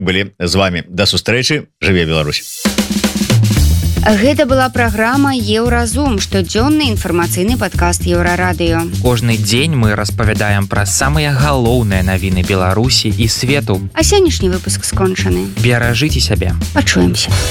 былі з вами. Да сустрэчы, жыве Беларусь. Гэта была праграма «Еўразум», штодзённы інфармацыйны падкаст Еўрарадыё. Кожны дзень мы распавядаем пра самыя галоўныя навіны Беларусі і свету. А сённяшні выпуск скончаны. Беражыце сябе. Пачуемся.